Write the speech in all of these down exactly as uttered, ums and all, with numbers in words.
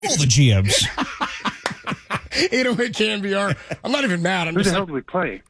All the G Ms. eight oh eight K N B R. I'm not even mad. I'm Who just the hell like, do we play?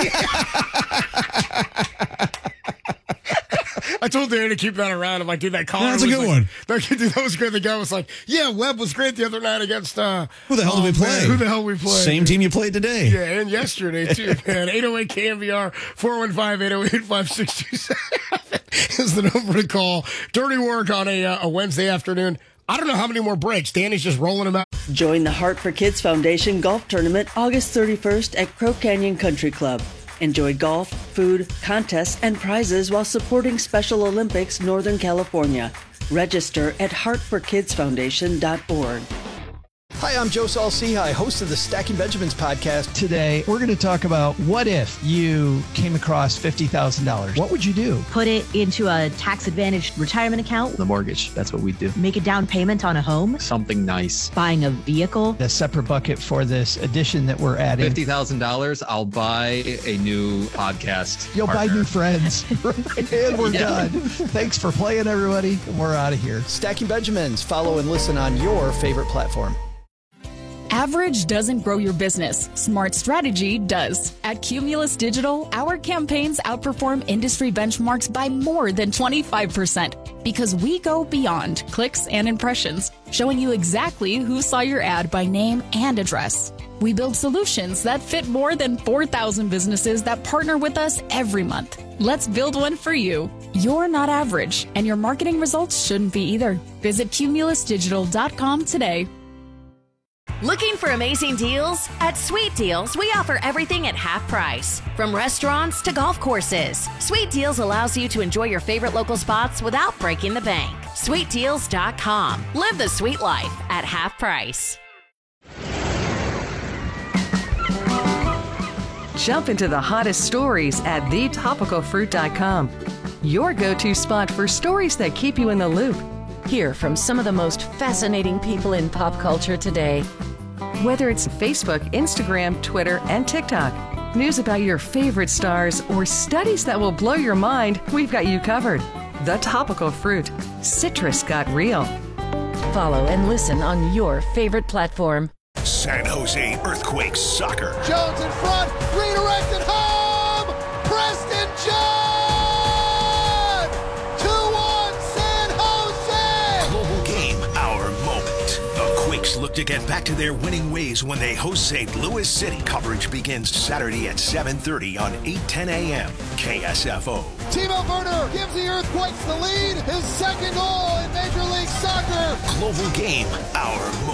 I told Darren to keep that around. I'm like, dude, that caller Yeah, that's a was good like, one. That, dude, that was great. The guy was like, yeah, Webb was great the other night against... Uh, Who the hell oh, did we play? Man, who the hell we play? Same team you played today. Yeah, and yesterday, too, man. eight oh eight K N B R, four one five, eight oh eight, five six two seven is the number to call. Dirty work on a, uh, a Wednesday afternoon. I don't know how many more breaks. Danny's just rolling them out. Join the Heart for Kids Foundation Golf Tournament August thirty-first at Crow Canyon Country Club. Enjoy golf, food, contests, and prizes while supporting Special Olympics Northern California. Register at heart for kids foundation dot org. Hi, I'm Joe Saul-Sehy, host of the Stacking Benjamins podcast. Today, we're going to talk about what if you came across fifty thousand dollars? What would you do? Put it into a tax-advantaged retirement account. The mortgage, that's what we do. Make a down payment on a home. Something nice. Buying a vehicle. A separate bucket for this edition that we're adding. fifty thousand dollars, I'll buy a new podcast You'll partner. buy new friends. And we're Yeah. done. Thanks for playing, everybody. We're out of here. Stacking Benjamins. Follow and listen on your favorite platform. Average doesn't grow your business. Smart strategy does. At Cumulus Digital, our campaigns outperform industry benchmarks by more than twenty-five percent because we go beyond clicks and impressions, showing you exactly who saw your ad by name and address. We build solutions that fit more than four thousand businesses that partner with us every month. Let's build one for you. You're not average, and your marketing results shouldn't be either. Visit cumulus digital dot com today. Looking for amazing deals? At Sweet Deals, we offer everything at half price. From restaurants to golf courses, Sweet Deals allows you to enjoy your favorite local spots without breaking the bank. sweet deals dot com. Live the sweet life at half price. Jump into the hottest stories at the topical fruit dot com. Your go-to spot for stories that keep you in the loop. Hear from some of the most fascinating people in pop culture today. Whether it's Facebook, Instagram, Twitter, and TikTok, news about your favorite stars, or studies that will blow your mind, we've got you covered. The Topical Fruit. Citrus got real. Follow and listen on your favorite platform. San Jose Earthquakes soccer. Jones in front, redirected home! Preston John! two one San Jose! Global game, our moment. The Quakes look to get back to their winning ways when they host Saint Louis City. Coverage begins Saturday at seven thirty on eight ten a.m. K S F O. Timo Werner gives the Earthquakes the lead, his second goal in Major League Soccer. Global game, our moment.